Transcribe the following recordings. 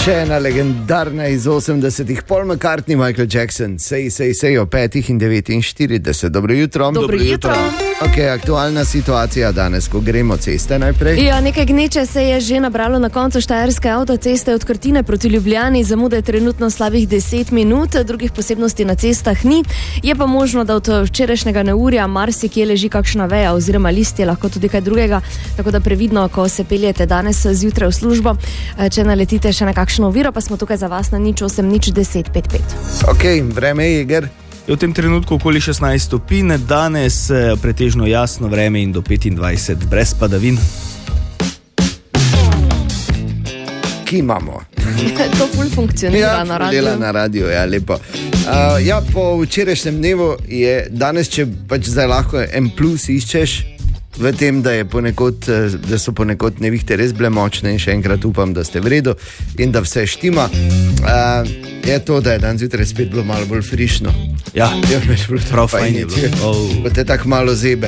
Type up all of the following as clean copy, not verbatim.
Še ena legendarna iz 80-ih, Paul McCartney, Michael Jackson, sej o 5:49. Dobro jutro. Dobro jutro. Ok, aktualna situacija danes, ko gremo ceste najprej. Ja, nekaj gneče se je že nabralo na koncu štajerske avtoceste od Krtine proti Ljubljani, zamuda je trenutno slabih 10 minut, drugih posebnosti na cestah ni, je pa možno, da od včerajšnjega neurja marsikje leži kakšna veja oziroma listje, lahko tudi kaj drugega, tako da previdno, ko se peljete danes zjutraj v službo, če naletite še na kakšno oviro, pa smo tukaj za vas na 08 10 55. Ok, vreme je, Iger. Je v tem trenutku okoli 16 stopinj, danes pretežno jasno vreme in do 25 brez padavin. Ki imamo. To ful funkcionira na radiju. Dela na radiju, ja, lepo. Po včerajšnjem dnevu je danes, če pač zdaj lahko en plus iščeš, v tem, da so ponekod nevihte res bile močne in še enkrat upam, da ste v redu in da vse štima, je to, da je dan zjutraj spet bilo malo bolj frišno. Ja, prav fajn je bilo. Kot je tako malo zebe.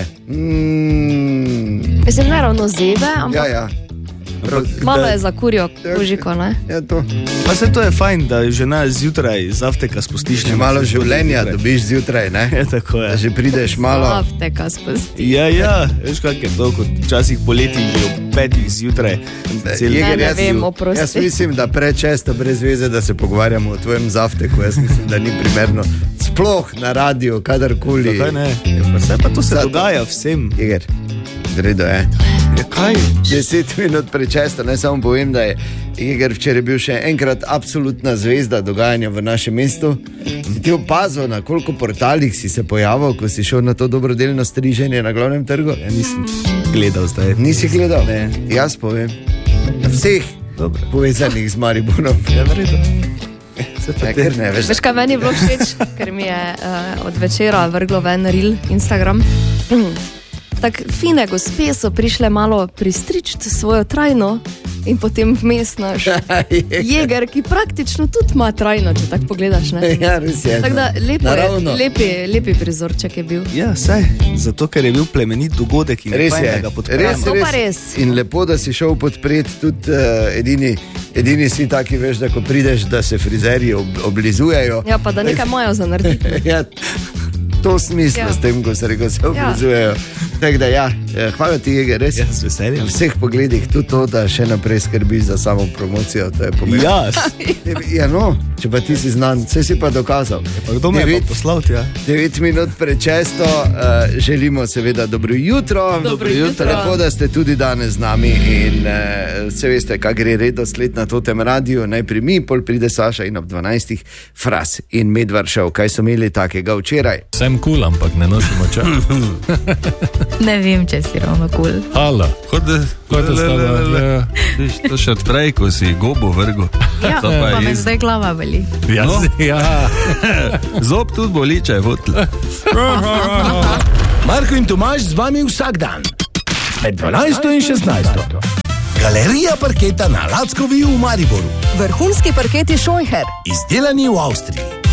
Mislim, ne ravno zebe, ampak Ja. malo je za kurjo kožiko, ne? Ja, to. Pa se to je fajn, da žena zjutraj z afteka spustiš. Že malo življenja dobiš zjutraj, ne? Ja, tako je. Da že prideš malo. Afteka spusti. Ja, veš kak je to, kot včasih poleti že ob 5 zjutraj. Ne vem, oprosti. Jaz mislim, da prečesto brez veze, da se pogovarjamo o tvojem zafteku. Jaz mislim, da ni primerno. Sploh na radiju, kadarkoli. Zakaj ne? Pa to se dogaja vsem. Iger, vredo je. Ja, kaj? 10 minut prečesto, ne samo povem, da je Iger včeraj bil še enkrat absolutna zvezda dogajanja v našem mestu. Si ti opazil, na koliko portalih si se pojavil, ko si šel na to dobrodelno striženje na Glavnem trgu? Ja, nisem gledal zdaj. Nisi gledal? Ne. Jaz povem. Na vseh povezanih z Mariborom. Ja, vredo. Veš, kaj meni je bilo všeč, ker mi je od večera vrglo ven reel Instagram. Tak fine gospe so prišle malo pristričiti svojo trajno in potem vmes naš Jeger, ki praktično tudi ima trajno, če tako pogledaš, ne? Ja, res je. Tako da lepi prizorček je bil. Ja, saj, zato ker je bil plemenit dogodek in res fajn, je. da ga podpremo. Res. In lepo, da si šel podpreti tudi edini si taki, veš, da ko prideš, da se frizerji oblizujejo. Ja, pa da nekaj imajo za narediti. Ja, to smisla s tem, ko se oblizujejo. Tako da hvala ti, Jeger, res. Ja, z veseljem. V vseh pogledih tudi to, da še naprej skrbiš za samo promocijo, to je pomembno. Ja, no, če pa ti si znan, vse si pa dokazal. Pa kdo me je pa poslal, ja? 9 minut prečesto, želimo seveda dobro jutro. Dobro jutro. Lepo, da ste tudi danes z nami in vse veste, kaj gre redosled na Totem radiju. Najprej mi, pol pride Saša in ob 12. Fras in Medvar šel. Kaj so imeli takega včeraj? Sem kul, ampak ne nosimo čas. Ne vem, če si ravno kul. Hala. Hode stala. Viš, to še odprej, ko si gobo vrgo. Ja, pa me zdaj glava boli. Ja, No. ja. Zob tudi boli, če je hotel. Marko in Tomaž z vami vsak dan. Med 12 in 16. Galerija parketa na Lackovi v Mariboru. Vrhunski parketi Scheucher. Izdelani v Avstriji.